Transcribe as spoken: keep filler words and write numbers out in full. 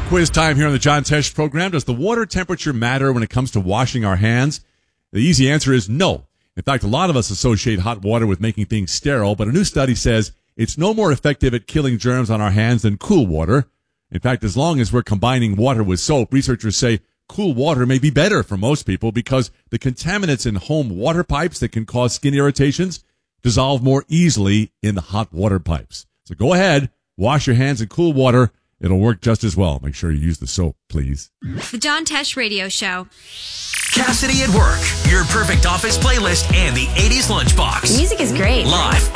Quiz time here on the John Tesh program. Does the water temperature matter when it comes to washing our hands? The easy answer is no. In fact, a lot of us associate hot water with making things sterile, but a new study says it's no more effective at killing germs on our hands than cool water. In fact, as long as we're combining water with soap, researchers say cool water may be better for most people because the contaminants in home water pipes that can cause skin irritations dissolve more easily in the hot water pipes. So go ahead, wash your hands in cool water. It'll work just as well. Make sure you use the soap, please. The John Tesh Radio Show. Cassidy at Work, your perfect office playlist and the eighties lunchbox. Music is great. Live